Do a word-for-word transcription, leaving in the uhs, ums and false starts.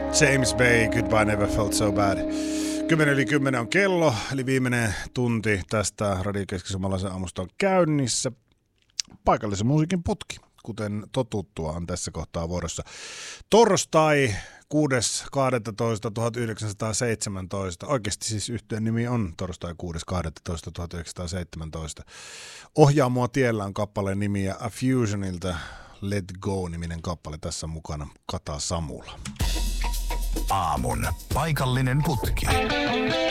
James Bay, Goodbye Never Felt So Bad. Kymmenen yli kymmenen on kello, eli viimeinen tunti tästä Radio Keski-Suomalaisen aamusta on käynnissä. Paikallisen musiikin putki, kuten totuttua on tässä kohtaa vuorossa. Torstai kuudes kahdestoista tuhatyhdeksänsataaseitsemäntoista. Oikeasti siis yhtiön nimi on Torstai kuudes kahdestoista tuhatyhdeksänsataaseitsemäntoista. Ohjaa mua tiellä on kappaleen nimi ja A Fusionilta Let Go-niminen kappale tässä mukana Kata Samula. Aamun paikallinen putki.